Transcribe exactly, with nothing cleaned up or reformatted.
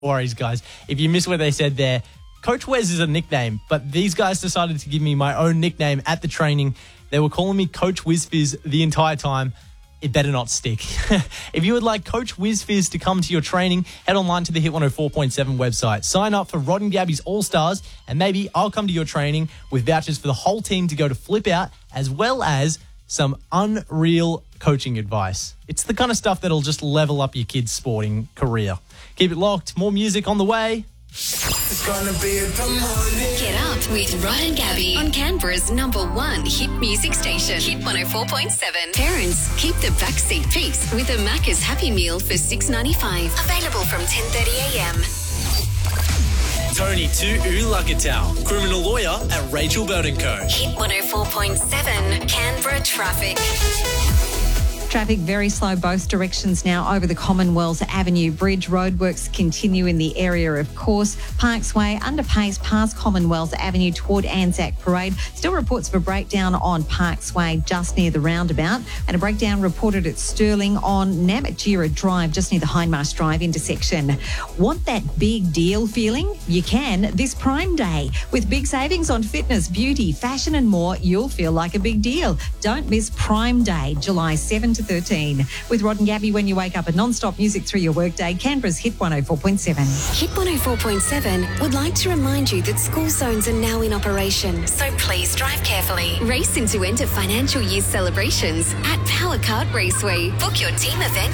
worries, guys. If you missed what they said there, Coach Wes is a nickname, but these guys decided to give me my own nickname at the training. They were calling me Coach WizFizz the entire time. It better not stick. If you would like Coach WizFizz to come to your training, head online to the Hit one oh four point seven website. Sign up for Rod and Gabby's All-Stars, and maybe I'll come to your training with vouchers for the whole team to go to Flip Out, as well as some unreal coaching advice. It's the kind of stuff that'll just level up your kid's sporting career. Keep it locked. More music on the way. It's gonna be a good morning. Get up with Rod and Gabby on Canberra's number one hit music station, Hit one oh four point seven. Parents, keep the backseat peace with a Macca's Happy Meal for six ninety-five. Available from ten thirty a m. Tony to Ulagatau, criminal lawyer at Rachel Bird and Co. Hit one oh four point seven, Canberra traffic. Traffic very slow both directions now over the Commonwealth Avenue Bridge. Roadworks continue in the area, of course. Parks Way, underpace past Commonwealth Avenue toward Anzac Parade. Still reports of a breakdown on Parks Way just near the roundabout. And a breakdown reported at Stirling on Namatjira Drive just near the Hindmarsh Drive intersection. Want that big deal feeling? You can this Prime Day. With big savings on fitness, beauty, fashion and more, you'll feel like a big deal. Don't miss Prime Day, July seventh to thirteen. With Rod and Gabby when you wake up and non-stop music through your workday, Canberra's Hit one oh four point seven. Hit one oh four point seven would like to remind you that school zones are now in operation, so please drive carefully. Race into enter financial year celebrations at Power Kart Raceway. Book your team event